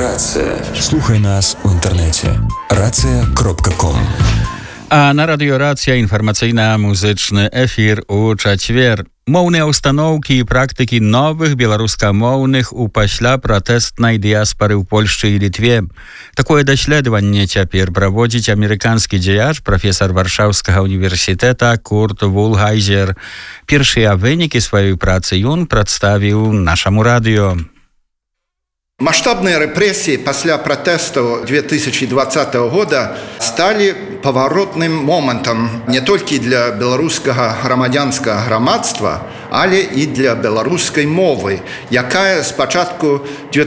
Рацыя. Слухай нас у інтэрнэце. Рацыя.ком. А на радыё Рацыя інфармацыйна-музычны эфір у чацвер. Моўныя ўстаноўкі і практыкі новых беларускамоўных у пасля пратэстнай дыяспары ў Польшчы і Літве. Такое даследаванне цяпер праводзіць амерыканскі дзеяч, прафесар Варшаўскага універсітэта Курт Вулгайзер. Першыя вынікі сваёй працы ён прадставіў нашаму радыё. Масштабные репрессии после протестов 2020 года стали поворотным моментом не только для белорусского громадянского громадства, але и для белорусской мовы, якая с початку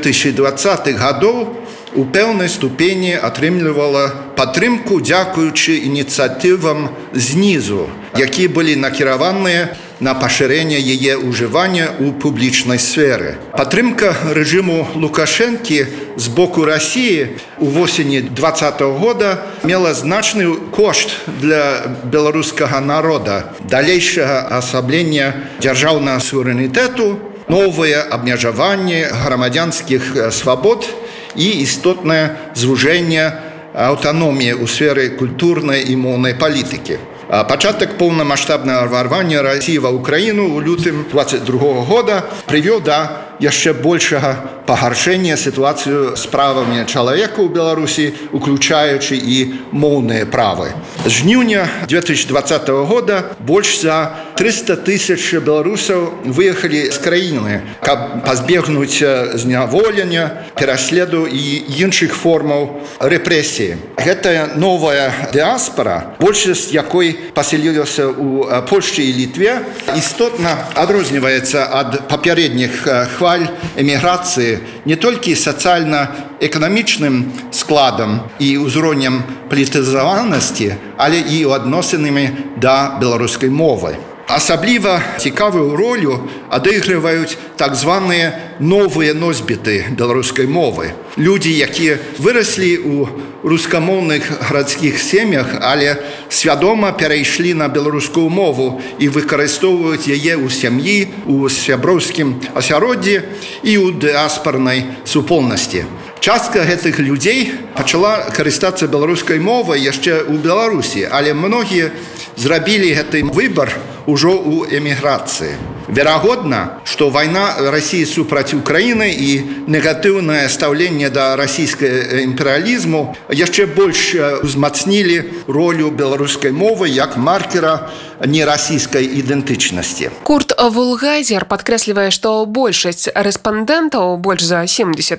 2020-х годов у певной ступени отрымлівала падтрымку дзякуючы инициативам знизу, які были накіраваныя на пашырэнне яе ўжывання ў публічнай сферы. Падтрымка рэжыму Лукашэнкі з боку России у восені 2020 года мела значны кошт для беларускага народа, далейшага асаблення дзяржаўнага суверэнітэту, новае абмежаванне грамадзянскіх свабод і істотнае звужэнне аўтаноміі ў сферы культурнай і моўнай палітыкі. Пачатак поўнамасштабнага ўварвання России ва Украіну ў лютым 2022 года прывёў да яшчэ большага пагаршэння сітуацыю з правамі чалавека ў Беларусі, уключаючы і моўныя правы. З жніўня 2020 года больш за 300 тысяч беларусаў выехалі з краіны, каб пазбегнуць зняволення, пераследу і іншых формаў рэпрэсіі. Гэтая новая дыаспара, большасць якой паселілася ў Польшчы і Літве, істотна адрозніваецца ад папярэдніх хваль эміграцыі не толькі сацыяльна-эканамічным складам і ўзроўнем палітызаванасці, але і адносінамі да беларускай мовы. Асабліва цікавую ролю адыгрываюць так званыя новыя носьбіты беларускай мовы. Людзі, якія выраслі ў рускамоўных гарадскіх сем'ях, але свядома перайшлі на беларускую мову і выкарыстоўваюць яе ў сям'і, у сяброўскім асяроддзі і ў дыаспарнай супольнасці. Частка гэтых людзей пачала карыстацца беларускай мовай яшчэ ў Беларусі, але многія зрабілі гэты выбар ужо ў эміграцыі. Верагодна, што вайна Расіі супраць Украіны і негатыўнае стаўленне да расійскага імперыялізму яшчэ больш узмацнілі ролю беларускай мовы як маркера нерасійскай ідэнтычнасці. Курт Вулгайзер падкрэслівае, што большасць рэспандэнтаў, больш за 70%,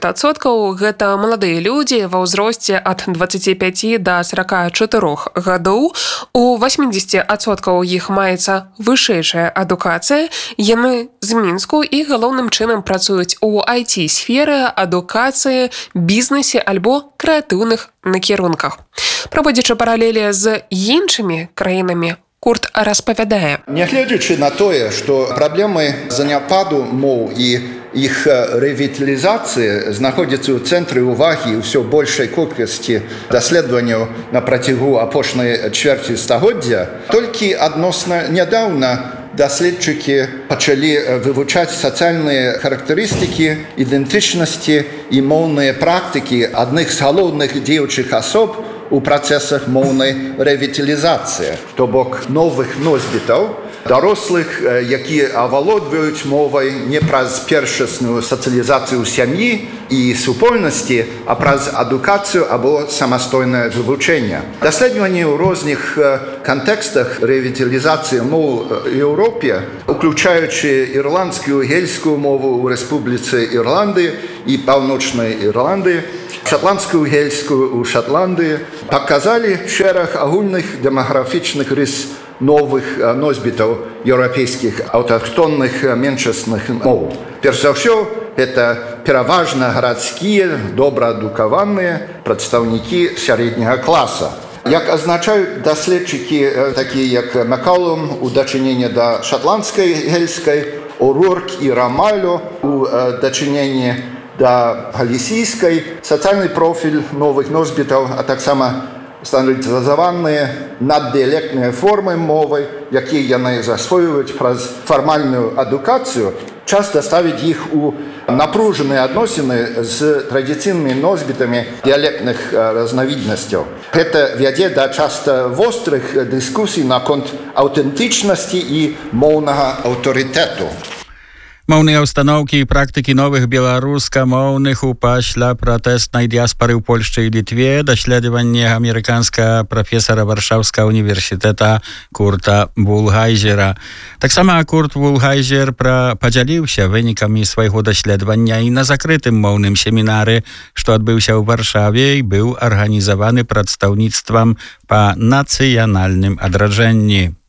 гэта маладыя людзі ва ўзросце ад 25 да 44 гадоў. У 80% іх маецца вышэйшая адукацыя. Яны з Мінску і галоўным чынам працуюць у IT-сферы, адукацыі, бізнесе альбо крэатыўных накірунках. Праводзячы паралелі з іншымі краінамі, Курт распавядае. Нягледзячы на тое, што праблемы заняпаду моў і іх рэвіталізацыі знаходзяцца ў цэнтры ўвагі ўсё большай колькасці даследаванняў на працягу апошняй чвэрці стагоддзя, толькі адносна нядаўна даследчыкі пачалі вывучаць сацыяльныя характарыстыкі, ідэнтычнасці і моўныя практыкі адных з галоўных дзеючых асоб у працэсах моўнай рэвіталізацыі, то бок новых носьбітаў, дарослых, якія авалодваюць мовай не праз першасную сацыялізацыю сям'і і супольнасці, а праз адукацыю або самастойнае вывучэнне. Даследаванні ў розных кантэкстах рэвіталізацыі моў у Еўропе, уключаючы ірландскую гельскую мову ў Рэспубліцы Ірландыі і Паўночнай Ірландыі, шатландскую гельскую ў Шатландыі, паказалі шэраг агульных дэмаграфічных рыс новых носьбітаў еўрапейскіх аўтахтонных меншасных моў. Перш за ўсё, гэта пераважна гарадскія, добра адукаваныя прадстаўнікі сярэдняга класа. Як азначаюць даследчыкі, такія як Макалум у дачыненні да шатландскай гельскай, О'Рурк і Рамалю у дачыненні да галісійскай, сацыяльны профіль новых носьбітаў, а таксама стандартызаваныя наддыялектныя формы мовы, якія яны засвойваюць праз фармальную адукацыю, часта ставіць іх у напруженные отношения с традиционными носьбитами диалектных разновидностей. Это ведет до часто острых дискуссий на конт аутентичности и мовного авторитету. Моўныя ўстаноўкі і практыкі новых беларуска-моўных у пасля пратэснай дыяспары ў Польшчы і Літве, даследаванне амерыканскага прафесара Варшаўскага універсітэта Курта Вулгайзера. Таксама Курт Вулгайзер падзяліўся вынікамі свайго даследавання і на закрытым моўным семінары, што адбыўся ў Варшаве і быў арганізаваны прадстаўніцтвам па нацыянальным адраджэнні.